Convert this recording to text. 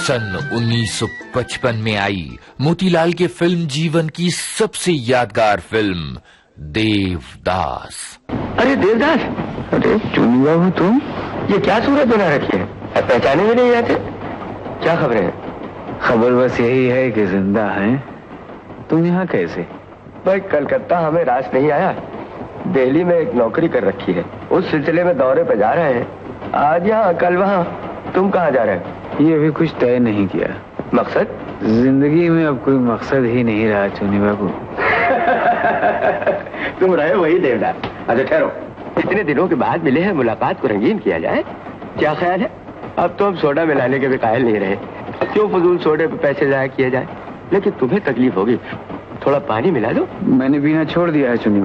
सन 1955 में आई मोतीलाल के फिल्म जीवन की सबसे यादगार फिल्म देवदास। अरे देवदास, अरे चुनी बाबू तुम, ये क्या सूरत बना रखी है? पहचाने भी नहीं आते, क्या खबरें हैं? खबर बस यही है कि जिंदा हैं। तुम यहाँ कैसे? भाई कलकत्ता हमें रास नहीं आया, दिल्ली में एक नौकरी कर रखी है, उस सिलसिले में दौरे पे जा रहे हैं। आज यहाँ कल वहाँ। तुम कहाँ जा रहे हो? ये अभी कुछ तय नहीं किया। मकसद? जिंदगी में अब कोई मकसद ही नहीं रहा चुनी बाबू। तुम रहे वही देवदास। अच्छा ठहरो, इतने दिनों के बाद मिले हैं, मुलाकात को रंगीन किया जाए, क्या ख्याल है? अब तो हम सोडा मिलाने के भी कायल नहीं रहे, क्यों फजूल सोडे पे पैसे जाया किए जाए। लेकिन तुम्हें तकलीफ होगी, थोड़ा पानी मिला दो। मैंने पीना छोड़ दिया है चुनी।